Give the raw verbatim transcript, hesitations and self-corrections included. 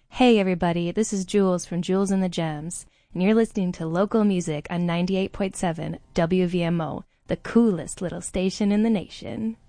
Hey everybody, this is Jules from Jules and the Gems, and you're listening to local music on ninety-eight point seven W V M O, the coolest little station in the nation.